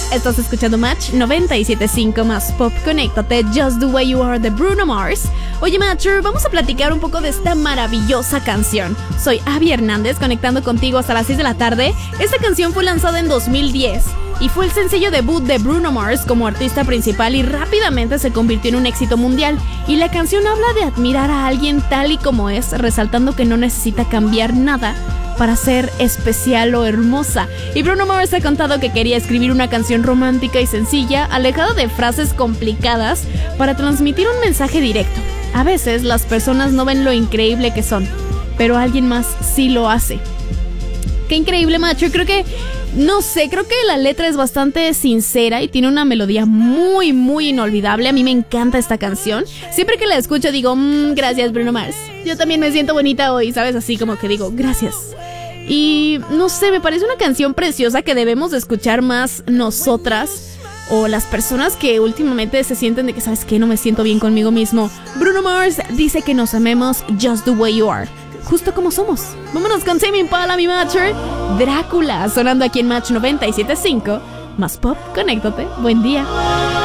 Estás escuchando Match 97.5 más Pop. Conéctate, Just the Way You Are de Bruno Mars. Oye, Matcher, vamos a platicar un poco de esta maravillosa canción. Soy Abby Hernández, conectando contigo hasta las 6 de la tarde. Esta canción fue lanzada en 2010 y fue el sencillo debut de Bruno Mars como artista principal y rápidamente se convirtió en un éxito mundial. Y la canción habla de admirar a alguien tal y como es, resaltando que no necesita cambiar nada para ser especial o hermosa. Y Bruno Mars ha contado que quería escribir una canción romántica y sencilla, alejada de frases complicadas, para transmitir un mensaje directo. A veces las personas no ven lo increíble que son, pero alguien más sí lo hace. Qué increíble, macho. Creo que la letra es bastante sincera y tiene una melodía muy, muy inolvidable. A mí me encanta esta canción. Siempre que la escucho digo, gracias, Bruno Mars. Yo también me siento bonita hoy, ¿sabes? Así como que digo, gracias. Y no sé, me parece una canción preciosa que debemos de escuchar más nosotras, o las personas que últimamente se sienten de que, ¿sabes qué? No me siento bien conmigo mismo. Bruno Mars dice que nos amemos just the way you are, justo como somos. Vámonos con Tame Impala, mi Matcher. Drácula, sonando aquí en Match 97.5 más Pop. Conéctate, buen día.